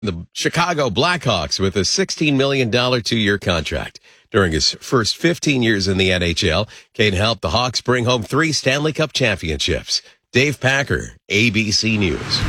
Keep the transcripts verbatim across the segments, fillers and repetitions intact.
The Chicago Blackhawks with a sixteen million dollars two-year contract. During his first fifteen years in the N H L, Kane helped the Hawks bring home three Stanley Cup championships. Dave Packer, A B C News.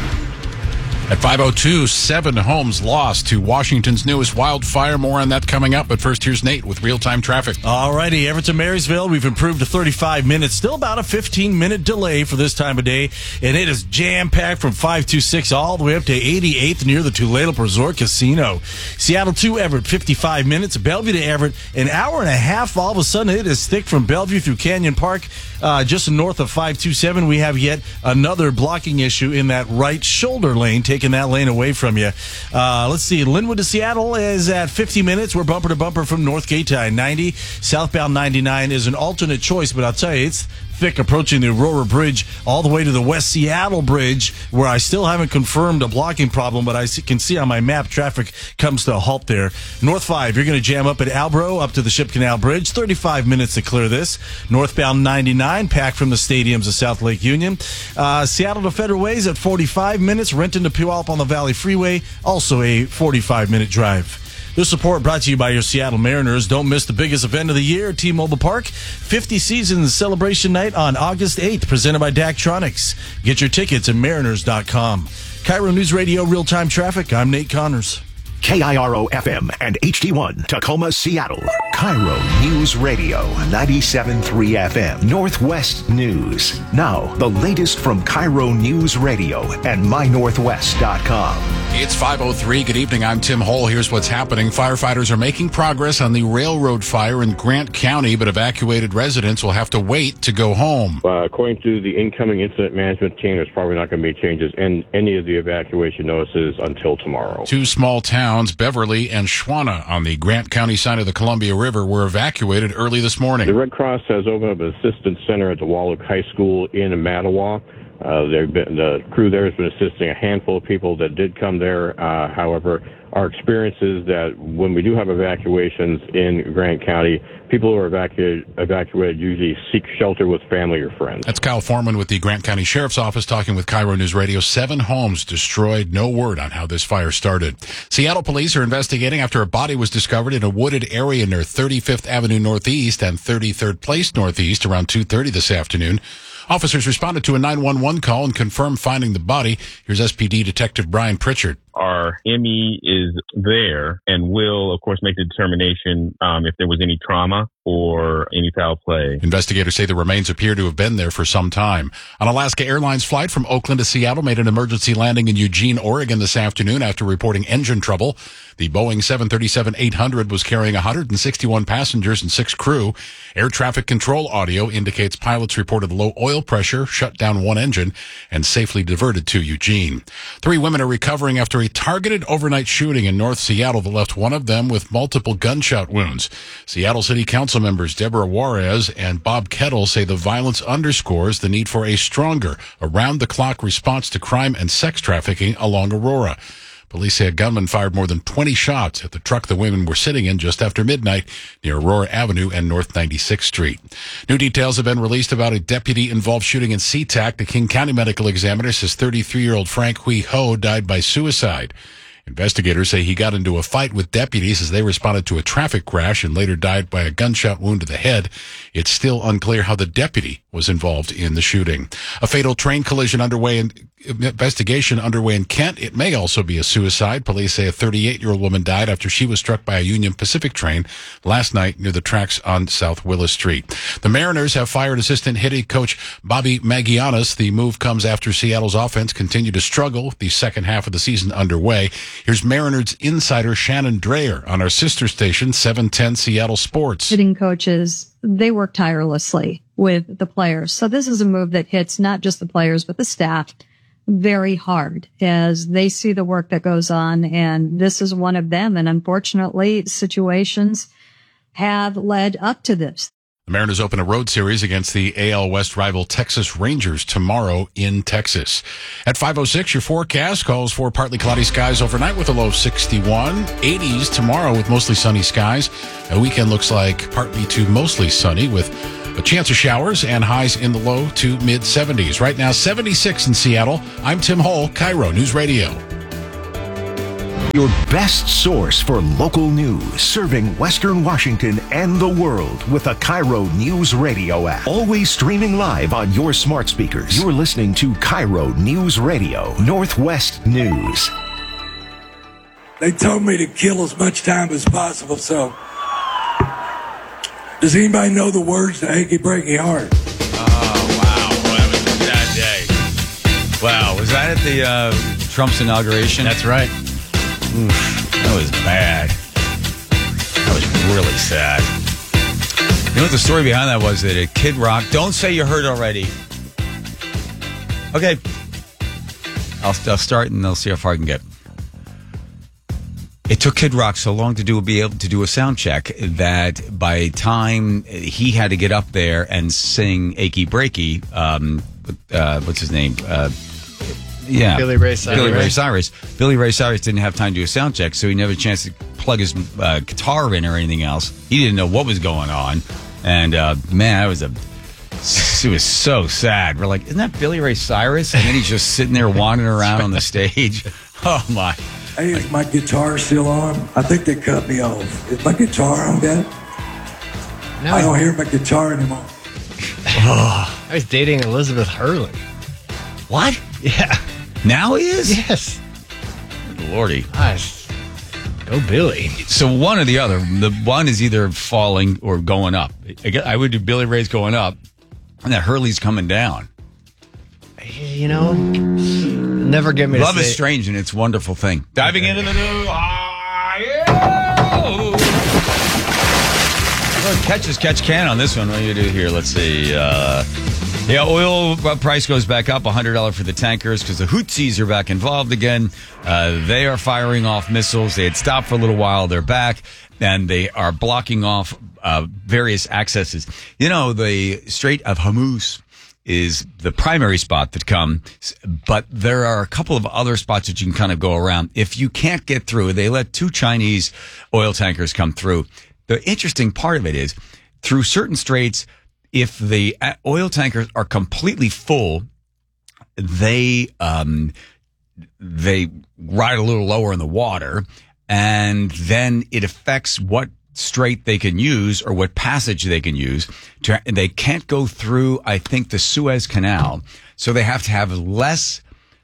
At five oh two, seven homes lost to Washington's newest wildfire. More on that coming up. But first, here's Nate with real-time traffic. All righty, Everton Marysville, we've improved to thirty-five minutes. Still about a fifteen-minute delay for this time of day. And it is jam-packed from five twenty-six all the way up to eighty-eighth near the Tulalip Resort Casino. Seattle to Everett, fifty-five minutes. Bellevue to Everett, an hour and a half. All of a sudden, it is thick from Bellevue through Canyon Park. Uh, just north of five twenty-seven, we have yet another blocking issue in that right shoulder lane, taking that lane away from you. Uh, let's see. Linwood to Seattle is at fifty minutes. We're bumper to bumper from Northgate to I ninety. Southbound ninety-nine is an alternate choice, but I'll tell you, it's thick approaching the Aurora Bridge all the way to the West Seattle Bridge, where I still haven't confirmed a blocking problem, but I can see on my map traffic comes to a halt there. North five, you're going to jam up at Albro up to the Ship Canal Bridge. thirty-five minutes to clear this. Northbound ninety-nine, packed from the stadiums of South Lake Union. Uh, Seattle to Federal Ways at forty-five minutes. Renton to Puyallup on the Valley Freeway, also a forty-five minute drive. This report brought to you by your Seattle Mariners. Don't miss the biggest event of the year at T-Mobile Park. fifty Seasons Celebration Night on August eighth, presented by Daktronics. Get your tickets at mariners dot com. Cairo News Radio Real-Time Traffic. I'm Nate Connors. K I R O F M and H D one, Tacoma, Seattle. Cairo News Radio, ninety-seven point three F M. Northwest News. Now, the latest from Cairo News Radio and my northwest dot com. It's five oh three. Good evening. I'm Tim Hole. Here's what's happening. Firefighters are making progress on the railroad fire in Grant County, but evacuated residents will have to wait to go home. Uh, according to the incoming incident management team, there's probably not going to be changes in any of the evacuation notices until tomorrow. Two small towns, Beverly and Schwana, on the Grant County side of the Columbia River, were evacuated early this morning. The Red Cross has opened up an assistance center at the Wallach High School in Mattawa. Uh, been, the crew there has been assisting a handful of people that did come there. Uh, however, our experience is that when we do have evacuations in Grant County, people who are evacuated, evacuated usually seek shelter with family or friends. That's Kyle Foreman with the Grant County Sheriff's Office talking with Cairo News Radio. Seven homes destroyed. No word on how this fire started. Seattle police are investigating after a body was discovered in a wooded area near thirty-fifth Avenue Northeast and thirty-third Place Northeast around two thirty this afternoon. Officers responded to a nine one one call and confirmed finding the body. Here's S P D Detective Brian Pritchard. Our M E is there and will, of course, make the determination um, if there was any trauma or any foul play. Investigators say the remains appear to have been there for some time. An Alaska Airlines flight from Oakland to Seattle made an emergency landing in Eugene, Oregon this afternoon after reporting engine trouble. The Boeing seven thirty-seven eight hundred was carrying one hundred sixty-one passengers and six crew. Air traffic control audio indicates pilots reported low oil pressure, shut down one engine, and safely diverted to Eugene. Three women are recovering after a targeted overnight shooting in North Seattle that left one of them with multiple gunshot wounds. Seattle City Council members Deborah Juarez and Bob Kettle say the violence underscores the need for a stronger, around-the-clock response to crime and sex trafficking along Aurora. Police say a gunman fired more than twenty shots at the truck the women were sitting in just after midnight near Aurora Avenue and North ninety-sixth Street. New details have been released about a deputy-involved shooting in SeaTac. The King County Medical Examiner says thirty-three-year-old Frank Hui Ho died by suicide. Investigators say he got into a fight with deputies as they responded to a traffic crash and later died by a gunshot wound to the head. It's still unclear how the deputy was involved in the shooting. A fatal train collision underway in investigation underway in Kent. It may also be a suicide. Police say a thirty-eight-year-old woman died after she was struck by a Union Pacific train last night near the tracks on South Willis Street. The Mariners have fired assistant hitting coach Bobby Magianis. The move comes after Seattle's offense continued to struggle with the second half of the season underway. Here's Mariners insider Shannon Dreyer on our sister station, seven ten Seattle Sports. Hitting coaches, they work tirelessly with the players. So this is a move that hits not just the players, but the staff very hard as they see the work that goes on. And this is one of them. And unfortunately, situations have led up to this. The Mariners open a road series against the A L West rival Texas Rangers tomorrow in Texas. At five oh six, your forecast calls for partly cloudy skies overnight with a low of sixty-one. eighties tomorrow with mostly sunny skies. A weekend looks like partly to mostly sunny with a chance of showers and highs in the low to mid seventies. Right now, seventy-six in Seattle. I'm Tim Hole, Cairo News Radio. Your best source for local news, serving Western Washington and the world with the Cairo News Radio app. Always streaming live on your smart speakers. You're listening to Cairo News Radio, Northwest News. They told me to kill as much time as possible, so does anybody know the words to Achy Breaky Heart? Oh, wow. Well, that was a sad day. Wow. Was that at the uh, Trump's inauguration? That's right. Oof, that was bad. That was really sad. You know what the story behind that was? That at Kid Rock, don't say you heard already. Okay. I'll, I'll start and I'll see how far I can get. It took Kid Rock so long to do be able to do a sound check that by time he had to get up there and sing "Achy Breaky," um, uh, what's his name? Uh, yeah, Billy Ray Cyrus. Billy Ray Cyrus. Billy Ray Cyrus didn't have time to do a sound check, so he never had a chance to plug his uh, guitar in or anything else. He didn't know what was going on, and uh, man, that was a. It was so sad. We're like, isn't that Billy Ray Cyrus? And then he's just sitting there wandering around on the stage. Oh my. Hey, is my guitar still on? I think they cut me off. Is my guitar on yet? No, I don't hear my guitar anymore. I was dating Elizabeth Hurley. What? Yeah. Now he is? Yes. Lordy. Nice. Go Billy. So one or the other. The one is either falling or going up. I guess I would do Billy Ray's going up, and that Hurley's coming down. You know, never get me to Love say is strange, and it's a wonderful thing. Diving into the news. Ah, yeah. Well, catch as catch can on this one. What do you do here? Let's see. Uh, yeah, oil price goes back up one hundred dollars for the tankers because the Houthis are back involved again. Uh, they are firing off missiles. They had stopped for a little while. They're back, and they are blocking off uh, various accesses. You know, the Strait of Hormuz is the primary spot that come, but there are a couple of other spots that you can kind of go around. If you can't get through, they let two Chinese oil tankers come through. The interesting part of it is, through certain straits, if the oil tankers are completely full, they um, they ride a little lower in the water, and then it affects what strait they can use or what passage they can use. To, they can't go through, I think, the Suez Canal, so they have to have less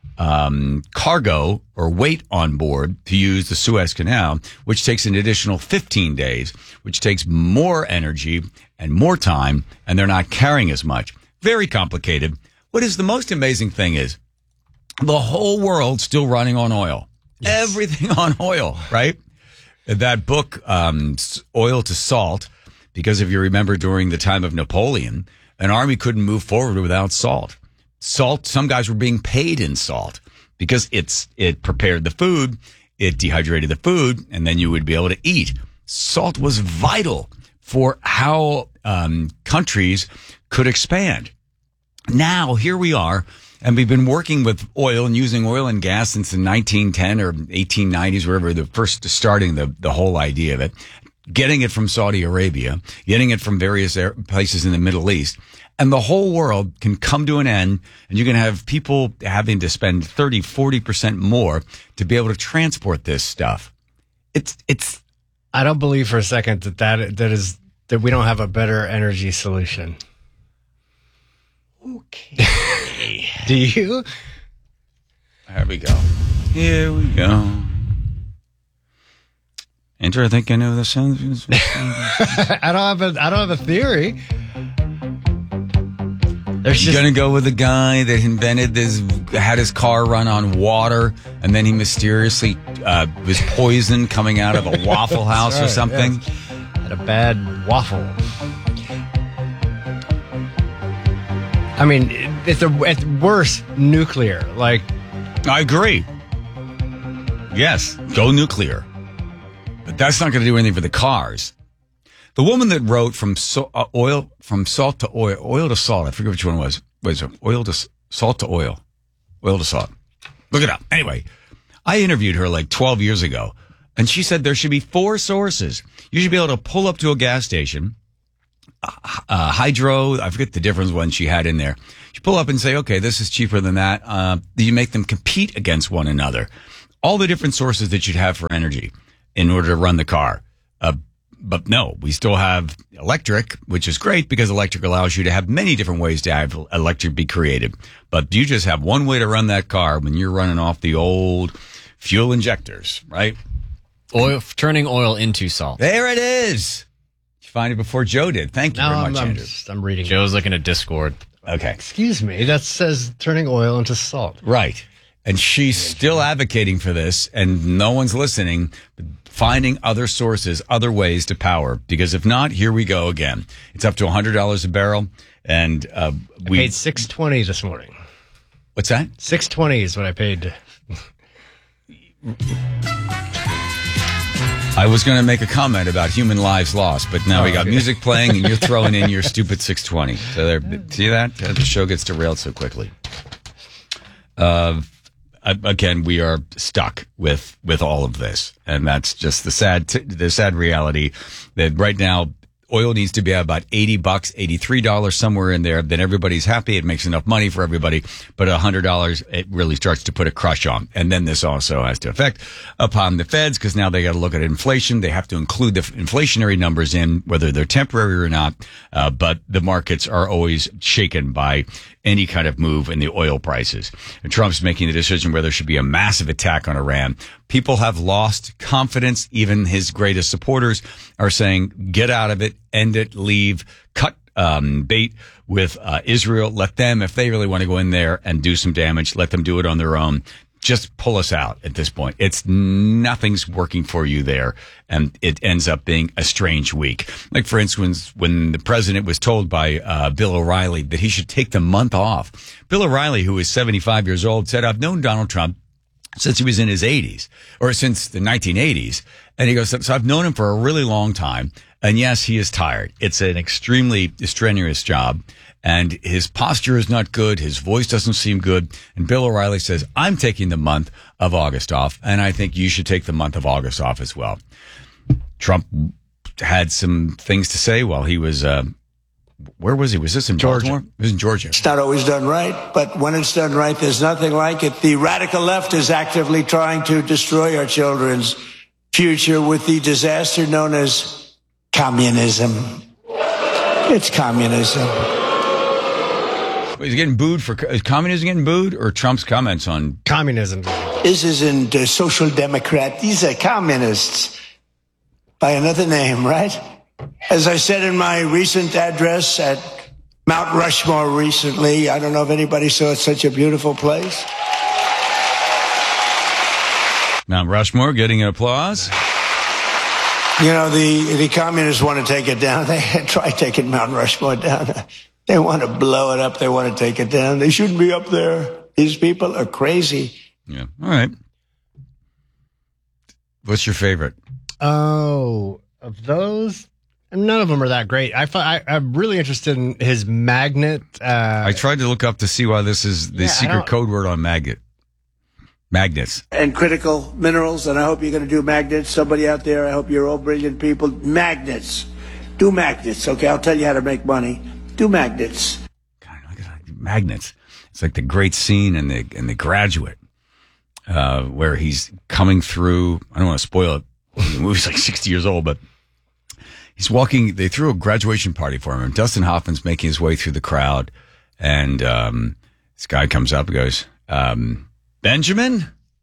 um, cargo or weight on board to use the Suez Canal, which takes an additional fifteen days, which takes more energy and more time, and they're not carrying as much. Very complicated. What is the most amazing thing is the whole world's still running on oil. Yes. Everything on oil, right? That book, um, Oil to Salt, because if you remember during the time of Napoleon, an army couldn't move forward without salt. Salt, some guys were being paid in salt because it's it prepared the food, it dehydrated the food, and then you would be able to eat. Salt was vital for how um, countries could expand. Now, here we are. And we've been working with oil and using oil and gas since the nineteen ten or eighteen nineties, wherever the first starting the, the whole idea of it, getting it from Saudi Arabia, getting it from various places in the Middle East. And the whole world can come to an end, and you can have people having to spend thirty, forty percent more to be able to transport this stuff. It's, it's, I don't believe for a second that that, that is, that we don't have a better energy solution. Okay. Do you? Here we go. Here we go. Enter, I think I know the sound. I don't have a. I don't have a theory. There's You're just gonna go with the guy that invented this, had his car run on water, and then he mysteriously uh, was poisoned coming out of a Waffle House right, or something. Yes. Had a bad waffle. I mean, it's a, at worst nuclear. Like, I agree. Yes, go nuclear. But that's not going to do anything for the cars. The woman that wrote from so, uh, oil from salt to oil, oil to salt. I forget which one it was. Was it oil to salt to oil, oil to salt? Look it up. Anyway, I interviewed her like twelve years ago, and she said there should be four sources. You should be able to pull up to a gas station. Uh, hydro, I forget the difference one she had in there. You pull up and say, okay, this is cheaper than that. Uh, you make them compete against one another. all the different sources that you'd have for energy in order to run the car. Uh, but no, we still have electric, which is great because electric allows you to have many different ways to have electric be created. But you just have one way to run that car when you're running off the old fuel injectors, right? Oil, turning oil into salt. There it is. You find it before Joe did. Thank you No, very I'm, much, I'm, Andrew. just- I'm reading. Joe's looking at Discord. Okay. Excuse me. That says turning oil into salt. Right. And she's still advocating for this, and no one's listening, finding other sources, other ways to power. Because if not, here we go again. It's up to one hundred dollars a barrel. And uh, I we paid six twenty this morning. What's that? six twenty is what I paid. I was going to make a comment about human lives lost, but now Oh, we got okay. music playing, and you're throwing in your stupid six twenty. So there, see that? The show gets derailed so quickly. Uh, again, we are stuck with with all of this, and that's just the sad t- the sad reality that right now oil needs to be at about eighty bucks, eighty-three dollars, somewhere in there. Then everybody's happy. It makes enough money for everybody. But one hundred dollars, it really starts to put a crush on. And then this also has to affect upon the feds because now they got to look at inflation. They have to include the inflationary numbers in, whether they're temporary or not. Uh, but the markets are always shaken by any kind of move in the oil prices. And Trump's making the decision where there should be a massive attack on Iran. People have lost confidence. Even his greatest supporters are saying, get out of it, end it, leave, cut um, bait with uh, Israel. Let them, if they really want to go in there and do some damage, let them do it on their own. Just pull us out at this point. It's nothing's working for you there. And it ends up being a strange week. Like, for instance, when the president was told by uh, Bill O'Reilly that he should take the month off. Bill O'Reilly, who is seventy-five years old, said, I've known Donald Trump since he was in his eighties or since the nineteen eighties. And he goes, so I've known him for a really long time. And yes, he is tired. It's an extremely strenuous job. And his posture is not good. His voice doesn't seem good. And Bill O'Reilly says, I'm taking the month of August off. And I think you should take the month of August off as well. Trump had some things to say while he was, uh, where was he? Was this in Georgia. Baltimore? It was in Georgia. It's not always done right, but when it's done right, there's nothing like it. The radical left is actively trying to destroy our children's future with the disaster known as communism. It's communism. He's getting booed for, is communism getting booed or Trump's comments on Communism. This isn't a social democrat. These are communists by another name, right? As I said in my recent address at Mount Rushmore recently, I don't know if anybody saw it, such a beautiful place. Mount Rushmore getting an applause? You know, the, the communists want to take it down. They try taking Mount Rushmore down. They want to blow it up. They want to take it down. They shouldn't be up there. These people are crazy. Yeah. All right. What's your favorite? Oh, of those, none of them are that great. I, fi- I I'm really interested in his magnet. Uh, I tried to look up to see why this is the Yeah, I secret don't- code word on magnet. Magnets. And critical minerals, and I hope you're going to do magnets. Somebody out there, I hope you're all brilliant people. Magnets. Do magnets, okay? I'll tell you how to make money. Do magnets. Magnets. It's like the great scene in the in The Graduate, uh, where he's coming through. I don't want to spoil it. The movie's like sixty years old, but he's walking. They threw a graduation party for him, and Dustin Hoffman's making his way through the crowd, and um, this guy comes up and goes, um, "Benjamin,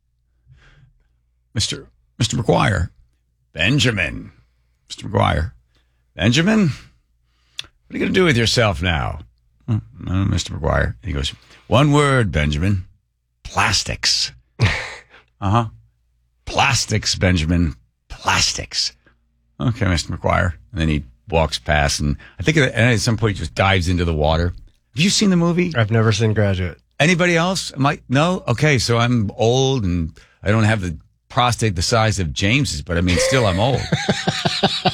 Mister Mister McGuire, Benjamin, Mister McGuire, Benjamin." What are you going to do with yourself now? Oh, uh, Mister McGuire. He goes, one word, Benjamin. Plastics. uh-huh. Plastics, Benjamin. Plastics. Okay, Mister McGuire. And then he walks past, and I think at, at some point he just dives into the water. Have you seen the movie? I've never seen Graduate. Anybody else? Am I, no? Okay, so I'm old, and I don't have the prostate the size of James's, but I mean, still I'm old.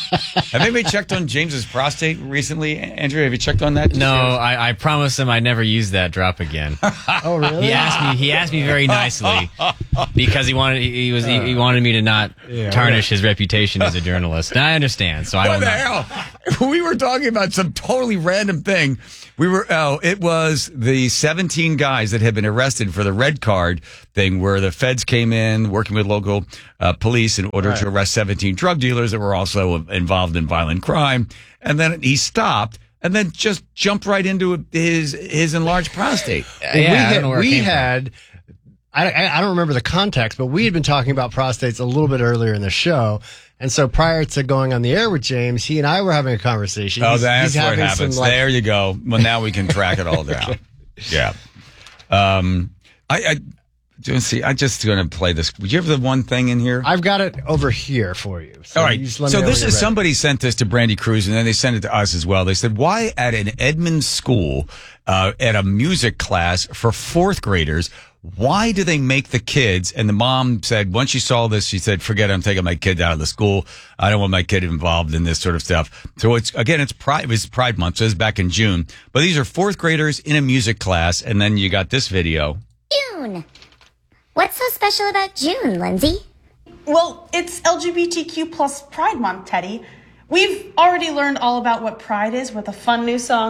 Have anybody checked on James's prostate recently? Andrew, have you checked on that? No, I, I promised him I'd never use that drop again. Oh, really? He asked me. He asked me very nicely because he wanted. He was. He, he wanted me to not Yeah, tarnish his reputation as a journalist. And I understand. So I What will the not. hell? We were talking about some totally random thing. We were, oh, it was the seventeen guys that had been arrested for the red card thing where the feds came in working with local uh, police in order Right. to arrest seventeen drug dealers that were also involved in violent crime. And then he stopped and then just jumped right into his, his enlarged prostate. Yeah, we I don't had, know where it we came from. had I, I I don't remember the context, but we had been talking about prostates a little bit earlier in the show. And so prior to going on the air with James, he and I were having a conversation. Oh, He's- that's he's where it having happens. some, like- There you go. Well, now we can track it all down. Yeah. Um, I, I let's see. I'm just going to play this. Would you have the one thing in here? I've got it over here for you. So All right. you just let me So know this when is you're ready. somebody sent this to Brandy Cruz, and then they sent it to us as well. They said, "Why at an Edmonds school, uh, at a music class for fourth graders? Why do they make the kids?" And the mom said, once she saw this, she said, "Forget it. I'm taking my kid out of the school. I don't want my kid involved in this sort of stuff." So it's again, it's Pride. It was Pride Month. So it's back in June. But these are fourth graders in a music class, and then you got this video. June. What's so special about June, Lindsay? Well, it's L G B T Q plus Pride Month, Teddy. We've already learned all about what Pride is with a fun new song